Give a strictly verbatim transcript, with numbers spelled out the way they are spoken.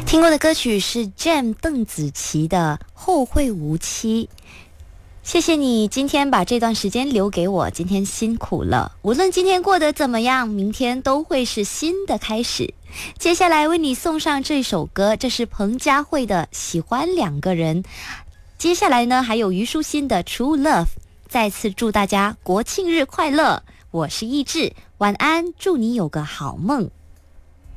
听过的歌曲是 Jam 邓紫棋的《后会无期》。谢谢你今天把这段时间留给我，今天辛苦了。无论今天过得怎么样，明天都会是新的开始。接下来为你送上这首歌，这是彭佳慧的《喜欢两个人》。接下来呢，还有虞书欣的《True Love》。再次祝大家国庆日快乐！我是易志，晚安，祝你有个好梦。